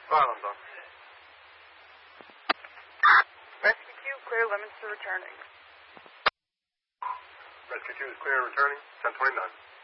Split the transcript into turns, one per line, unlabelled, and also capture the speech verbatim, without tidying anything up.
Silence on.
Rescue two, clear limits to returning.
Rescue two is clear returning. ten twenty-nine.